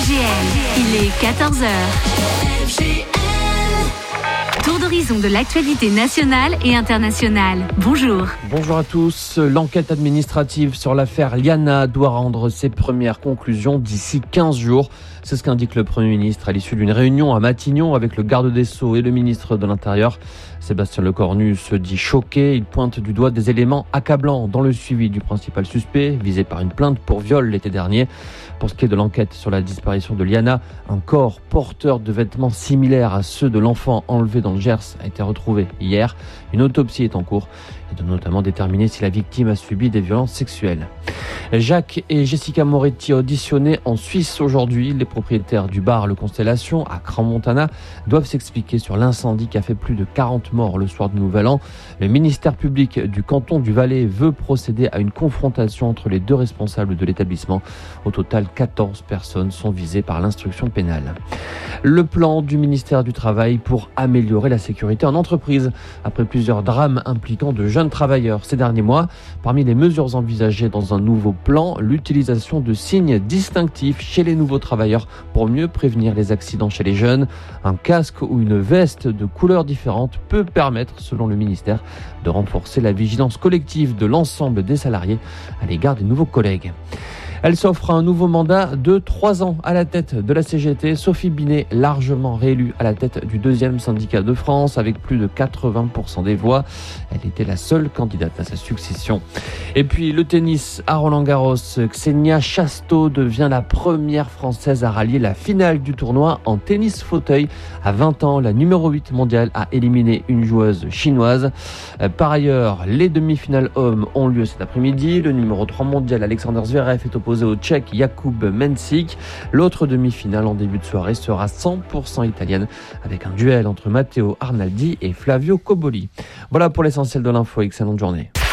LGN, il est 14h. Tour d'horizon de l'actualité nationale et internationale. Bonjour. Bonjour à tous. L'enquête administrative sur l'affaire Liana doit rendre ses premières conclusions d'ici 15 jours. C'est ce qu'indique le Premier ministre à l'issue d'une réunion à Matignon avec le garde des Sceaux et le ministre de l'Intérieur. Sébastien Lecornu se dit choqué. Il pointe du doigt des éléments accablants dans le suivi du principal suspect, visé par une plainte pour viol l'été dernier. Pour ce qui est de l'enquête sur la disparition de Liana, un corps porteur de vêtements similaires à ceux de l'enfant enlevé dans le Gers a été retrouvé hier. Une autopsie est en cours et doit notamment déterminer si la victime a subi des violences sexuelles. Jacques et Jessica Moretti auditionnés en Suisse aujourd'hui. Les propriétaires du bar Le Constellation à Crans-Montana doivent s'expliquer sur l'incendie qui a fait plus de 40 morts le soir du Nouvel An. Le ministère public du canton du Valais veut procéder à une confrontation entre les deux responsables de l'établissement. Au total, 14 personnes sont visées par l'instruction pénale. Le plan du ministère du Travail pour améliorer la sécurité en entreprise. Après plusieurs drames impliquant de jeunes travailleurs ces derniers mois, parmi les mesures envisagées dans un nouveau plan, l'utilisation de signes distinctifs chez les nouveaux travailleurs pour mieux prévenir les accidents chez les jeunes. Un casque ou une veste de couleurs différentes peut permettre, selon le ministère, de renforcer la vigilance collective de l'ensemble des salariés à l'égard des nouveaux collègues. Elle s'offre un nouveau mandat de 3 ans à la tête de la CGT. Sophie Binet, largement réélue à la tête du deuxième syndicat de France avec plus de 80% des voix. Elle était la seule candidate à sa succession. Et puis le tennis à Roland-Garros. Xenia Chasteau devient la première Française à rallier la finale du tournoi en tennis fauteuil. À 20 ans, la numéro 8 mondiale a éliminé une joueuse chinoise. Par ailleurs, les demi-finales hommes ont lieu cet après-midi. Le numéro 3 mondial Alexander Zverev est opposé au Tchèque Jakub Mensik. L'autre demi-finale en début de soirée sera 100% italienne avec un duel entre Matteo Arnaldi et Flavio Cobolli. Voilà pour l'essentiel de l'info. Excellente journée.